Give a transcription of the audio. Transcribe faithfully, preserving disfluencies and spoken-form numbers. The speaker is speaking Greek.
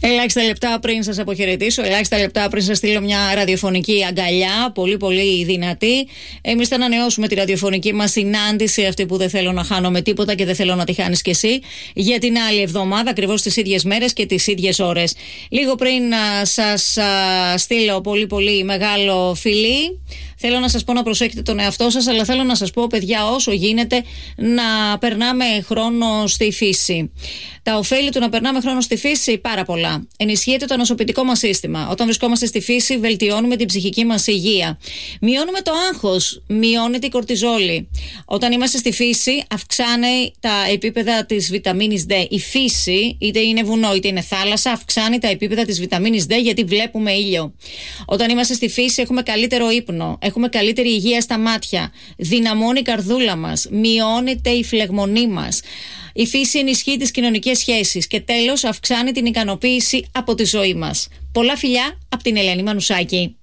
Ελάχιστα λεπτά πριν σας αποχαιρετήσω, ελάχιστα λεπτά πριν σας στείλω μια ραδιοφωνική αγκαλιά, πολύ πολύ δυνατή. Εμείς θα ανανεώσουμε τη ραδιοφωνική μας συνάντηση, αυτή που δεν θέλω να χάνω με τίποτα και δεν θέλω να τη χάνεις κι εσύ, για την άλλη εβδομάδα, ακριβώς τις ίδιες μέρες και τις ίδιες ώρες. Λίγο πριν να σας α, στείλω πολύ πολύ μεγάλο φιλί, θέλω να σας πω να προσέχετε τον εαυτό σας, αλλά θέλω να σας πω, παιδιά, όσο γίνεται να περνάμε χρόνο στη φύση. Τα ωφέλη του να περνάμε χρόνο στη φύση, πάρα πολλά. Ενισχύεται το ανοσοποιητικό μας σύστημα. Όταν βρισκόμαστε στη φύση, βελτιώνουμε την ψυχική μας υγεία. Μειώνουμε το άγχος, μειώνεται η κορτιζόλη. Όταν είμαστε στη φύση, αυξάνει τα επίπεδα της βιταμίνης D. Η φύση, είτε είναι βουνό είτε είναι θάλασσα, αυξάνει τα επίπεδα της βιταμίνης D γιατί βλέπουμε ήλιο. Όταν είμαστε στη φύση, έχουμε καλύτερο ύπνο, έχουμε καλύτερη υγεία στα μάτια, δυναμώνει η καρδούλα μας, μειώνεται η φλεγμονή μας. Η φύση ενισχύει τις κοινωνικές σχέσεις και τέλος αυξάνει την ικανοποίηση από τη ζωή μας. Πολλά φιλιά από την Ελένη Μανουσάκη.